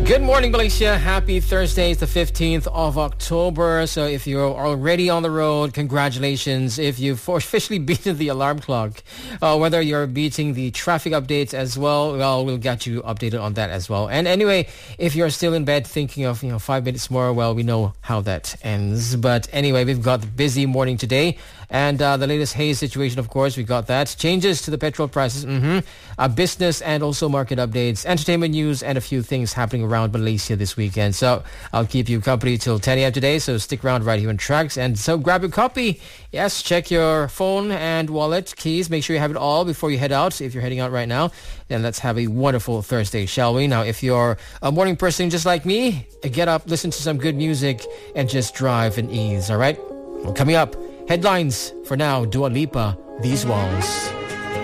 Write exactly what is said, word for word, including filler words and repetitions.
Good morning, Malaysia. Happy Thursday. It's the fifteenth of October. So if you're already on the road, congratulations. If you've officially beaten the alarm clock, uh, whether you're beating the traffic updates as well, well, we'll get you updated on that as well. And anyway, if you're still in bed thinking of, you know, five minutes more, well, we know how that ends. But anyway, we've got a busy morning today. And uh, the latest haze situation, of course, we got that. Changes to the petrol prices, mm-hmm. uh, business and also market updates, entertainment news, and a few things happening around Malaysia this weekend. So I'll keep you company till ten a.m. today, so stick around right here on Tracks. And so grab your copy. Yes, check your phone and wallet, keys. Make sure you have it all before you head out. If you're heading out right now, then let's have a wonderful Thursday, shall we? Now, if you're a morning person just like me, get up, listen to some good music, and just drive in ease, all right? Well, coming up, headlines for now, Dua Lipa, These Walls.